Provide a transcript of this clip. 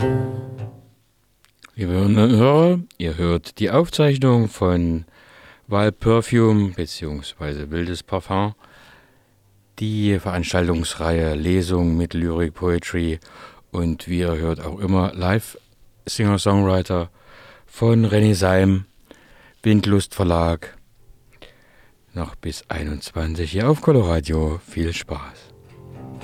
Liebe Hörerinnen und Hörer, ihr hört die Aufzeichnung von Wild Perfume bzw. Wildes Parfum, die Veranstaltungsreihe Lesung mit Lyrik, Poetry und wie ihr hört auch immer Live-Singer-Songwriter von René Seim, Windlust Verlag, noch bis 21 hier auf Coloradio. Viel Spaß!